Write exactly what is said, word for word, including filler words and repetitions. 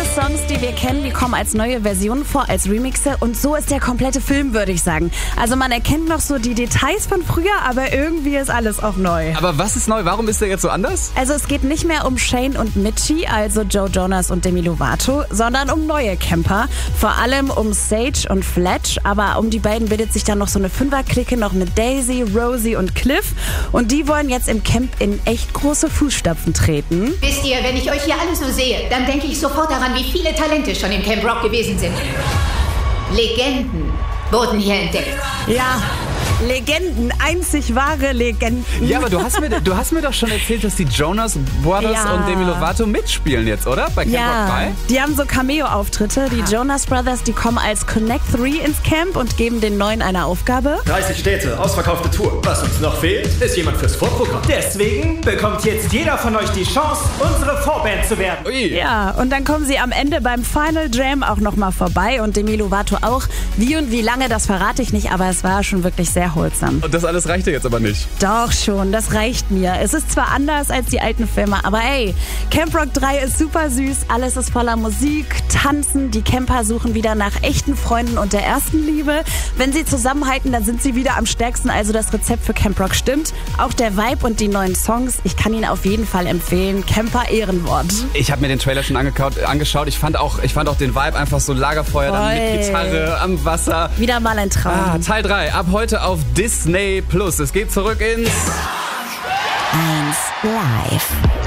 Songs, die wir kennen, die kommen als neue Versionen vor, als Remixe. Und so ist der komplette Film, würde ich sagen. Also man erkennt noch so die Details von früher, aber irgendwie ist alles auch neu. Aber was ist neu? Warum ist der jetzt so anders? Also es geht nicht mehr um Shane und Mitchie, also Joe Jonas und Demi Lovato, sondern um neue Camper. Vor allem um Sage und Fletch. Aber um die beiden bildet sich dann noch so eine Fünferklicke noch mit Daisy, Rosie und Cliff. Und die wollen jetzt im Camp in echt große Fußstapfen treten. Wisst ihr, wenn ich euch hier alle so sehe, dann denke ich sofort daran, wie viele Talente schon im Camp Rock gewesen sind. Legenden wurden hier entdeckt. Ja, Legenden, einzig wahre Legenden. Ja, aber du hast mir, du hast mir doch schon erzählt, dass die Jonas Brothers Ja. und Demi Lovato mitspielen jetzt, oder? Bei Camp Rock Ja, drei? die haben so Cameo-Auftritte. Die Jonas Brothers, die kommen als Connect drei ins Camp und geben den Neuen eine Aufgabe. dreißig Städte, ausverkaufte Tour. Was uns noch fehlt, ist jemand fürs Vorprogramm. Deswegen bekommt jetzt jeder von euch die Chance, unsere Vorband zu werden. Ui. Ja, und dann kommen sie am Ende beim Final Jam auch nochmal vorbei und Demi Lovato auch. Wie und wie lange, das verrate ich nicht, aber es war schon wirklich sehr holsam. Und das alles reicht dir jetzt aber nicht. Doch schon, das reicht mir. Es ist zwar anders als die alten Filme, aber ey, Camp Rock drei ist super süß, alles ist voller Musik, Tanzen, die Camper suchen wieder nach echten Freunden und der ersten Liebe. Wenn sie zusammenhalten, dann sind sie wieder am stärksten, also das Rezept für Camp Rock stimmt. Auch der Vibe und die neuen Songs, ich kann ihn auf jeden Fall empfehlen. Camper Ehrenwort. Ich habe mir den Trailer schon angekaut, angeschaut. Ich fand, auch, ich fand auch den Vibe einfach so Lagerfeuer dann mit Voll. Gitarre am Wasser. Wieder mal ein Traum. Ah, Teil drei, ab heute auf Disney Plus. Es geht zurück ins eins live.